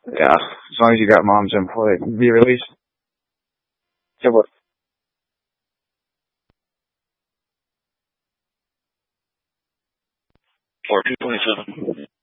Yeah, as long as you got mom's info, they can be released. Yeah, but 4227.